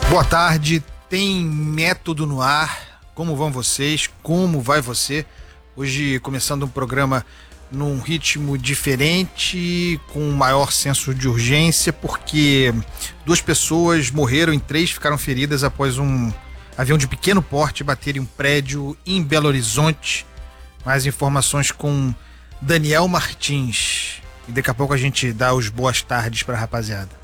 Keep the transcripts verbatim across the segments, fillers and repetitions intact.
Boa tarde, tem método no ar, como vão vocês, como vai você? Hoje começando um programa num ritmo diferente, com um maior senso de urgência, porque duas pessoas morreram e três ficaram feridas após um avião de pequeno porte bater em um prédio em Belo Horizonte. Mais informações com Daniel Martins. E daqui a pouco a gente dá os boas tardes para a rapaziada.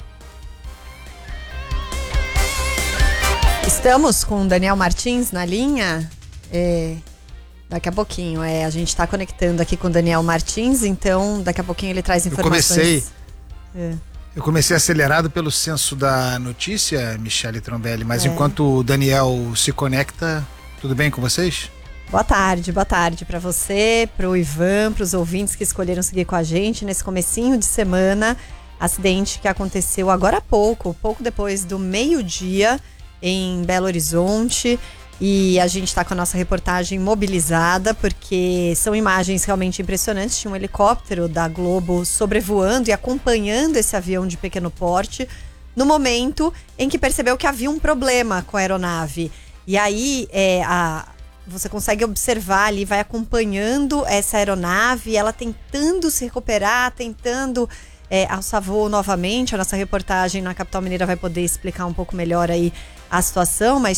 Estamos com o Daniel Martins na linha. É, daqui a pouquinho. É, a gente está conectando aqui com o Daniel Martins, então daqui a pouquinho ele traz informações. Eu comecei, é. eu comecei acelerado pelo senso da notícia, Michele Trombelli, mas é. enquanto o Daniel se conecta, tudo bem com vocês? Boa tarde, boa tarde para você, para o Ivan, para os ouvintes que escolheram seguir com a gente nesse comecinho de semana. Acidente que aconteceu agora há pouco, pouco depois do meio-dia, em Belo Horizonte, e a gente está com a nossa reportagem mobilizada porque são imagens realmente impressionantes. Tinha um helicóptero da Globo sobrevoando e acompanhando esse avião de pequeno porte no momento em que percebeu que havia um problema com a aeronave. E aí é, a, você consegue observar ali, vai acompanhando essa aeronave, ela tentando se recuperar, tentando é, alçar voo novamente. A nossa reportagem na Capital Mineira vai poder explicar um pouco melhor aí a situação, mas